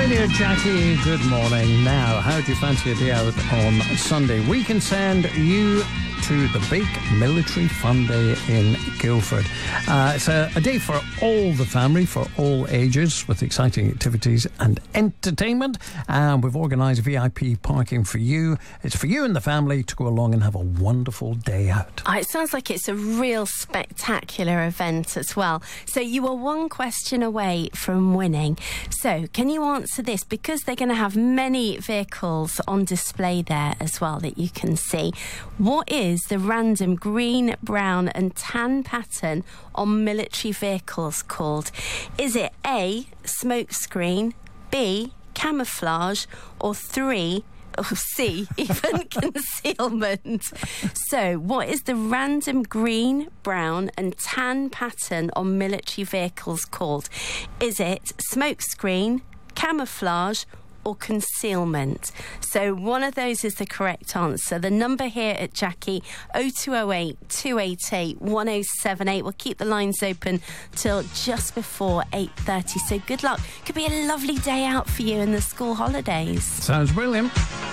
Radio Jackie, good morning. Now, how do you fancy a day out on Sunday? We can send you to the big military fun day in Guildford. It's a day for all the family, for all ages, with exciting activities and entertainment. And we've organised VIP parking for you. It's for you and the family to go along and have a wonderful day out. It sounds like it's a real spectacular event as well. So you are one question away from winning. So can you answer this? Because they're going to have many vehicles on display there as well that you can see. What is the random green, brown and tan pattern on military vehicles called? Is it A, smoke screen, B, camouflage, or C, even concealment? So, what is the random green, brown and tan pattern on military vehicles called? Is it smoke screen, camouflage, or concealment? So one of those is the correct answer. The number here at Jackie, 0208 288 1078. We'll keep the lines open till just before 8:30. So good luck. Could be a lovely day out for you in the school holidays. Sounds brilliant.